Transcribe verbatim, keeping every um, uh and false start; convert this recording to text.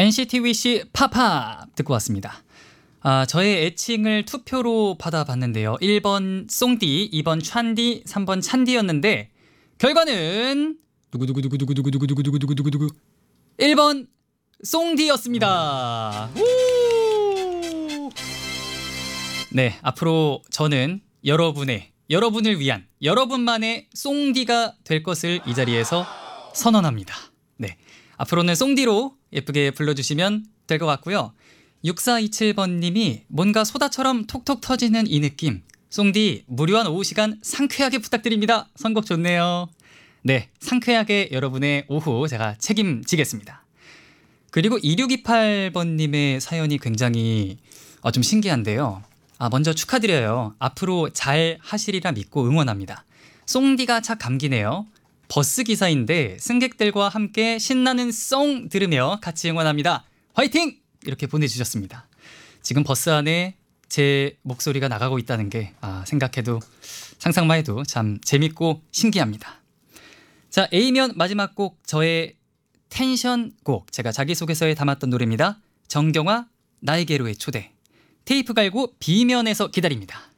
엔시티 위시 팝팝 듣고 왔습니다. 아, 저의 애칭을 투표로 받아봤는데요. 일 번 송디, 이 번 찬디, 삼 번 찬디였는데 결과는 두구두구두구두구두구두구두구두구두구 일 번 송디였습니다. 우! 네, 앞으로 저는 여러분의, 여러분을 위한, 여러분만의 송디가 될 것을 이 자리에서 선언합니다. 네, 앞으로는 송디로 예쁘게 불러주시면 될 것 같고요. 육사이칠 번님이 뭔가 소다처럼 톡톡 터지는 이 느낌. 송디 무료한 오후 시간 상쾌하게 부탁드립니다. 선곡 좋네요. 네, 상쾌하게 여러분의 오후 제가 책임지겠습니다. 그리고 이육이팔 번님의 사연이 굉장히 어, 좀 신기한데요. 아, 먼저 축하드려요. 앞으로 잘 하시리라 믿고 응원합니다. 송디가 착 감기네요. 버스 기사인데 승객들과 함께 신나는 송 들으며 같이 응원합니다. 화이팅! 이렇게 보내주셨습니다. 지금 버스 안에 제 목소리가 나가고 있다는 게 아, 생각해도 상상만 해도 참 재밌고 신기합니다. 자, A면 마지막 곡 저의 텐션 곡 제가 자기소개서에 담았던 노래입니다. 정경화 나에게로의 초대. 테이프 갈고 B면에서 기다립니다.